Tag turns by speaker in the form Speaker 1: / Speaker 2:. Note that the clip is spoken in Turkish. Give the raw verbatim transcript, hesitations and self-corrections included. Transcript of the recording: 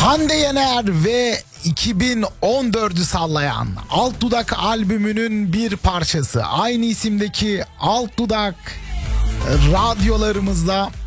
Speaker 1: Hande Yener ve iki bin on dördü sallayan Alt Dudak albümünün bir parçası. Aynı isimdeki Alt Dudak radyolarımızda